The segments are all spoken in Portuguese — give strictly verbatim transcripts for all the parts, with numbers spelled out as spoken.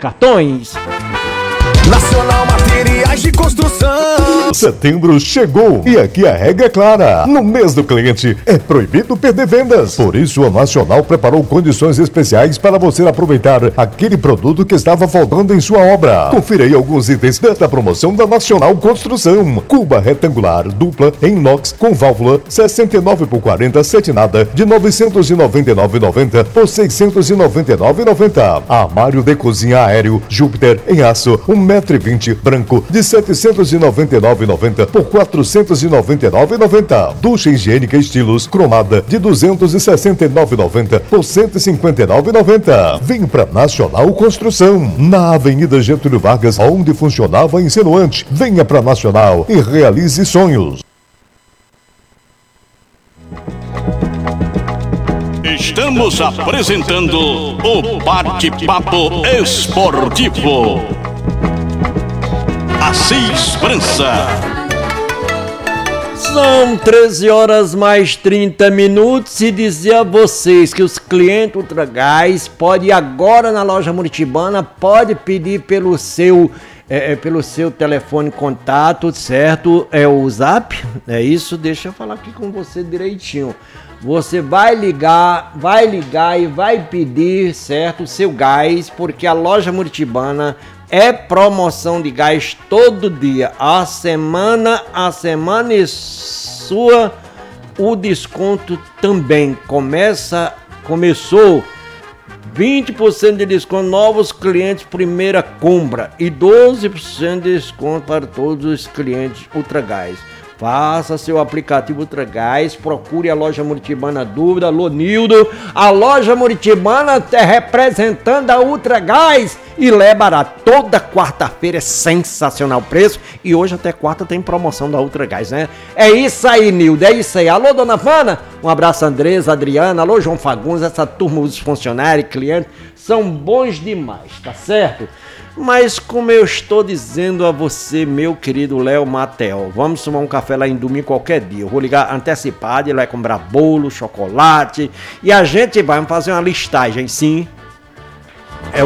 cartões. Nacional Materiais de Construção. Setembro chegou e aqui a regra é clara. No mês do cliente é proibido perder vendas. Por isso a Nacional preparou condições especiais para você aproveitar aquele produto que estava faltando em sua obra. Confira aí alguns itens desta promoção da Nacional Construção. Cuba retangular dupla em inox com válvula sessenta e nove por quarenta setinada de novecentos e noventa e nove reais e noventa centavos por seiscentos e noventa e nove reais e noventa centavos. Armário de cozinha aéreo Júpiter em aço um metro e vinte branco de setecentos e noventa e nove reais e noventa centavos por quatrocentos e noventa e nove reais e noventa centavos. Ducha higiênica estilos cromada de duzentos e sessenta e nove reais e noventa centavos por cento e cinquenta e nove reais e noventa centavos. Vem para Nacional Construção, na Avenida Getúlio Vargas, onde funcionava a Insinuante. Venha para Nacional e realize sonhos. Estamos apresentando o Bate-Papo Esportivo. Assis França. São treze horas mais trinta minutos e dizer a vocês que os clientes Ultragás podem ir agora na loja Muritibana, pode pedir pelo seu, é, pelo seu telefone contato, certo? É o Zap, é isso? Deixa eu falar aqui com você direitinho. Você vai ligar, vai ligar e vai pedir, certo, o seu gás, porque a loja Muritibana é promoção de gás todo dia. A semana, a semana e sua, o desconto também começa, começou vinte por cento de desconto, novos clientes, primeira compra e doze por cento de desconto para todos os clientes Ultragás. Faça seu aplicativo Ultragás, procure a loja Muritibana Dúvida, alô Nildo, a loja Muritibana é representando a Ultragás e Lé barato. Toda quarta-feira é sensacional preço e hoje até quarta tem promoção da Ultragás, né? É isso aí, Nildo, é isso aí. Alô, dona Vana, um abraço, Andresa, Adriana, alô, João Fagundes, essa turma, os funcionários, clientes, são bons demais, tá certo? Mas como eu estou dizendo a você, meu querido Léo Matel, vamos tomar um café lá em domingo qualquer dia. Eu vou ligar antecipado, ele vai comprar bolo, chocolate e a gente vai fazer uma listagem, sim. É...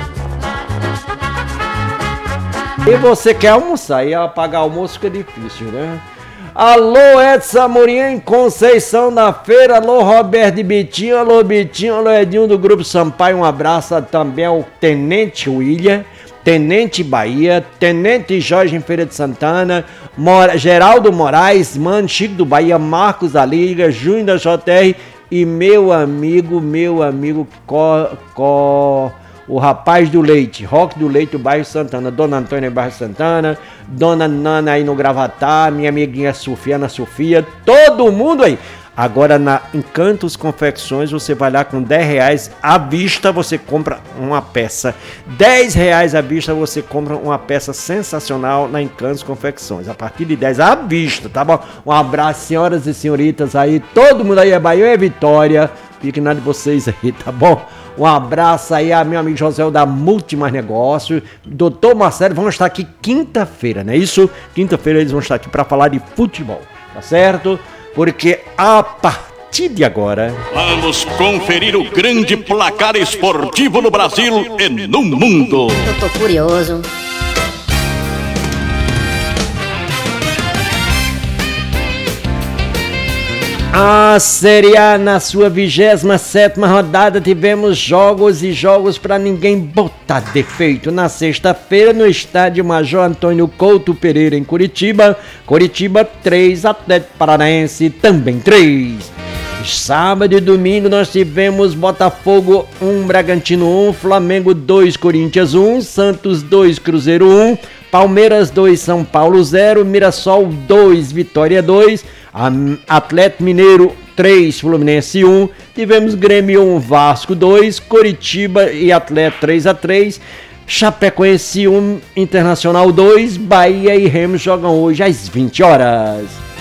E você quer almoçar e pagar almoço fica difícil, né? Alô, Edson Amorim em Conceição da Feira, alô, Roberto Bitinho, alô, Bitinho, alô, Edinho do Grupo Sampaio, um abraço também ao Tenente William, Tenente Bahia, Tenente Jorge em Feira de Santana, Mora, Geraldo Moraes, Mano Chico do Bahia, Marcos da Liga, Júnior da J R e meu amigo, meu amigo Co, Co, o rapaz do leite, Roque do Leite do bairro Santana, Dona Antônia bairro Santana, Dona Nana aí no Gravatá, minha amiguinha Sofia, Ana Sofia, todo mundo aí. Agora na Encantos Confecções você vai lá com dez reais à vista, você compra uma peça. dez reais à vista você compra uma peça sensacional na Encantos Confecções. A partir de dez à vista, tá bom? Um abraço, senhoras e senhoritas aí. Todo mundo aí é Bahia e Vitória. Fique na de vocês aí, tá bom? Um abraço aí a meu amigo José da Multimais Negócios. Doutor Marcelo, vamos estar aqui quinta-feira, não é isso? Quinta-feira eles vão estar aqui para falar de futebol, tá certo? Porque a partir de agora... Vamos conferir o grande placar esportivo no Brasil e no mundo. Eu tô curioso. A Série A, na sua vigésima sétima rodada, tivemos jogos e jogos para ninguém botar defeito. Na sexta-feira, no estádio Major Antônio Couto Pereira, em Curitiba, Curitiba três, Atlético Paranaense também três. Sábado e domingo nós tivemos Botafogo um, Bragantino um, Flamengo dois, Corinthians um, Santos dois, Cruzeiro um, Palmeiras dois, São Paulo zero, Mirassol dois, Vitória dois, Atlético Mineiro três, Fluminense um, tivemos Grêmio um, Vasco dois, Coritiba e Atlético três a três, Chapecoense um, Internacional dois, Bahia e Remo jogam hoje às vinte horas.